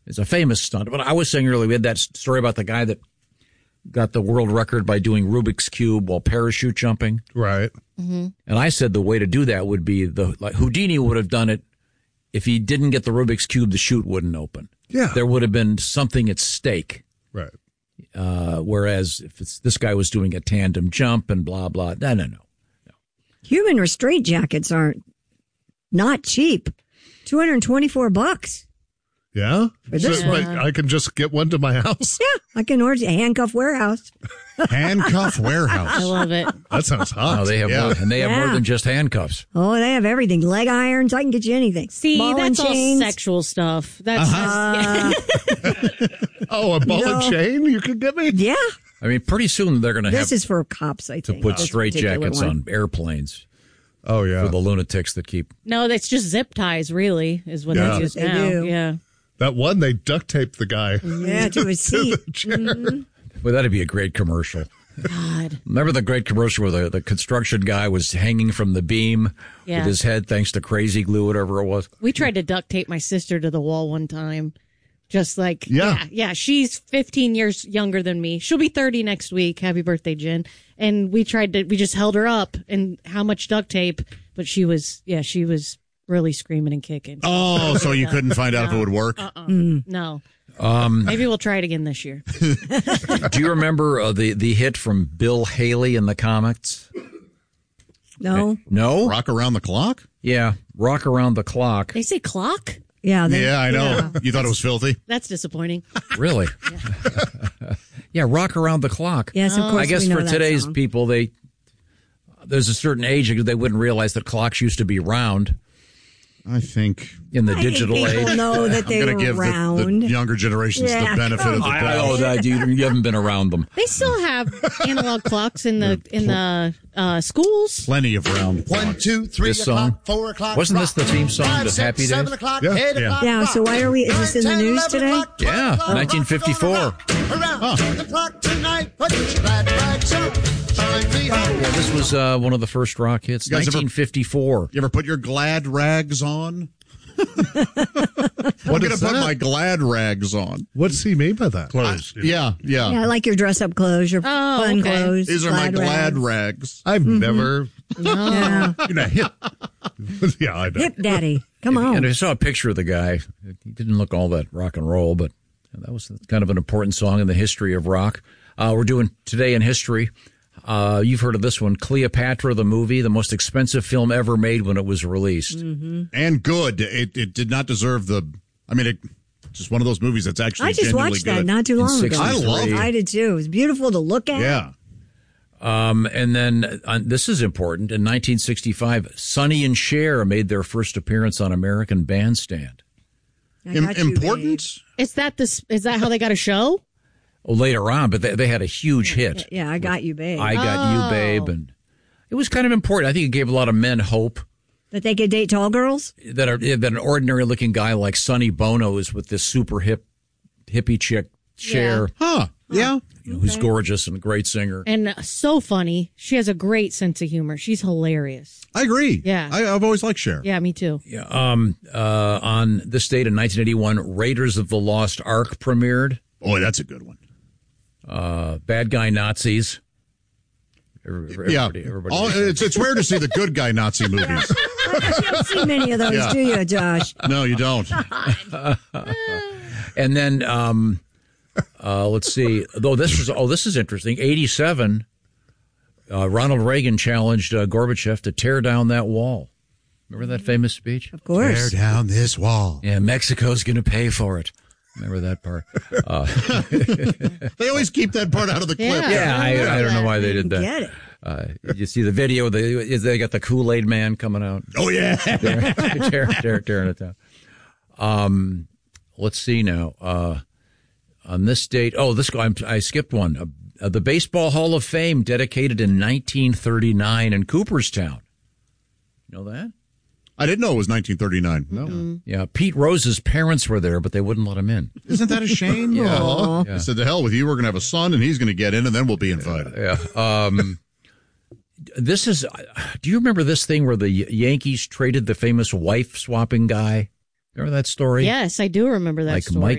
It's a famous stunt. But I was saying earlier, we had that story about the guy that got the world record by doing Rubik's Cube while parachute jumping. Right. Mm-hmm. And I said the way to do that would be like Houdini would have done it. If he didn't get the Rubik's Cube, the chute wouldn't open. Yeah. There would have been something at stake. Right. Whereas if this guy was doing a tandem jump and blah, blah, no. Human restraint jackets aren't not cheap. $224. Yeah? For this one. But I can just get one to my house? Yeah, I can order a handcuff warehouse. Handcuff warehouse. I love it. That sounds hot. No, they have more, and they have more than just handcuffs. Oh, they have everything. Leg irons. I can get you anything. See, Ball and that's all chains. sexual stuff. That's Oh, a ball and chain you could get me? Yeah. I mean, pretty soon they're going to have This is for cops, I to think. put this straight particular jackets one. on airplanes Oh, yeah. for the lunatics that keep. no, that's just zip ties. Really, is what Yeah. they use They now. do. Yeah. That one, they duct taped the guy. Yeah, to his seat. The chair. Well, that'd be a great commercial. God. Remember the great commercial where the construction guy was hanging from the beam Yeah. with his head thanks to crazy glue, whatever it was? We tried to duct tape my sister to the wall one time. Just like, Yeah. yeah. She's 15 years younger than me. She'll be 30 next week. Happy birthday, Jen. And we just held her up and how much duct tape, but she was really screaming and kicking. Oh, so you couldn't find out if it would work? No. Maybe we'll try it again this year. Do you remember the hit from Bill Haley in the comics? No. No? Rock Around the Clock? Yeah, Rock Around the Clock. They say clock? Yeah. Yeah, I know. You thought it was filthy? That's disappointing. Really? Yeah, Rock Around the Clock. Yes, of course. I guess we know for that today's song. people, there's a certain age they wouldn't realize that clocks used to be round I think in the I think digital people age. know that they I'm were going to give round. the younger generations Yeah, the benefit of the I doubt. know that you haven't been around them. They still have analog clocks in the schools. Plenty of round clocks. 1, 2, 3 This song? o'clock, 4 o'clock. Wasn't this the theme song Five, to six, Happy 7 Days? o'clock, Yeah. 8 Yeah. o'clock. Yeah, so why are we, is this in the 9, 10, news 11 today? o'clock, 12 Yeah, o'clock. 1954. Around the clock tonight, put your glad rags on. Shine me on. Yeah, this was one of the first rock hits, You guys ever- 1954. You ever put your glad rags on? I'm going to is put that? my glad rags on. What's he mean by that? Clothes. Yeah. Yeah, I like your dress up clothes, your fun okay. clothes. These are my glad rags. rags. I've never. Yeah. You know, hip. Yeah, I know. Hip daddy. Come And on. I saw a picture of the guy. He didn't look all that rock and roll, but that was kind of an important song in the history of rock. We're doing Today in History. You've heard of this one, Cleopatra, the movie, the most expensive film ever made when it was released. And good. It did not deserve just one of those movies that's actually I just genuinely watched good. that not too long ago. 63. I love it. I did too. It was beautiful to look at. Yeah. And then this is important. In 1965, Sonny and Cher made their first appearance on American Bandstand. I got you, Important? Is that how they got a show? Well, later on, but they had a huge hit. babe. Yeah, I got you, babe. I Got You, Babe. And it was kind of important. I think it gave a lot of men hope that they could date tall girls? that an ordinary looking guy like Sonny Bono is with this super hippie chick, Cher, Huh. Yeah. who's gorgeous and a great singer. And so funny. She has a great sense of humor. She's hilarious. I agree. Yeah. I've always liked Cher. Yeah, me too. Yeah, on this date in 1981, Raiders of the Lost Ark premiered. Boy, that's a good one. Bad guy Nazis. Everybody. It's rare to see the good guy Nazi movies. You don't see many of those, Yeah. do you, Josh? No, you don't. And then let's see. This is interesting. 87. Ronald Reagan challenged Gorbachev to tear down that wall. Remember that famous speech? Of course. Tear down this wall. Yeah, Mexico's going to pay for it. Remember that part? They always keep that part out of the clip. Yeah, I don't know why they did that. Get it. You see the video? They got the Kool-Aid Man coming out. Oh, yeah. tearing it down. Let's see now. On this date, I skipped one. The Baseball Hall of Fame dedicated in 1939 in Cooperstown. You know that? I didn't know it was 1939. No. Yeah, Pete Rose's parents were there, but they wouldn't let him in. Isn't that a shame? Yeah. I said, to hell with you. We're going to have a son, and he's going to get in, and then we'll be invited. Yeah. This is. Do you remember this thing where the Yankees traded the famous wife-swapping guy? Remember that story? Yes, I do remember that like story. Mike